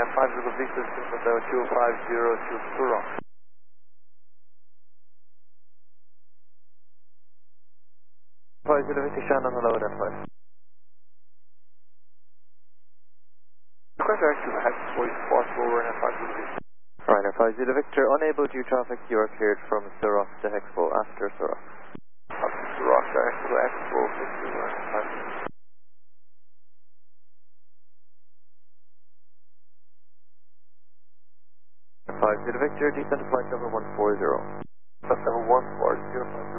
5 Zulu Victor, Hotel 250 to Suro. 5 Zulu Victor, Shannon, hello, identified. Request actually has 44 over and 5 Zulu Victor. Ryder 5 Zulu Victor, unable due traffic, you are cleared from Suroc to Hexpo after Suroc. After Suroc to Expo, 5 Zulu Victor, descend to flight number 140. Flight number 140.